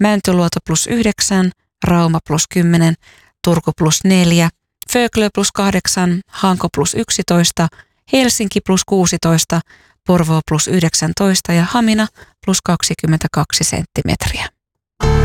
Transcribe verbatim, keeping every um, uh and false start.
Mäntyluoto plus yhdeksän, Rauma plus kymmenen, Turku plus neljä, Föglö plus kahdeksan, Hanko plus yksitoista, Helsinki plus kuusitoista, Porvoo plus yhdeksäntoista ja Hamina plus kaksikymmentäkaksi senttimetriä.